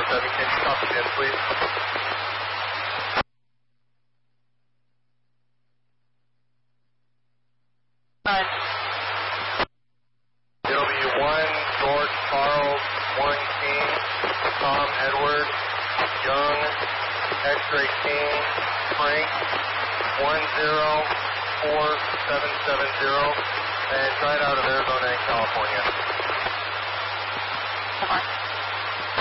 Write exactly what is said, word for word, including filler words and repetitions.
seven, can you copy in, please? Nine. It'll be one, George, Charles, one, King, Tom, Edward, Young, X-Ray, King, Frank, one, zero, four, seven, seven, zero, and right out of Arizona and California. Come on.